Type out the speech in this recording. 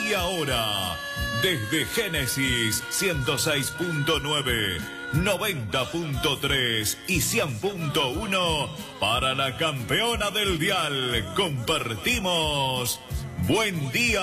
Y ahora, desde Génesis 106.9, 90.3 y 100.1, para la campeona del dial, compartimos Buen Día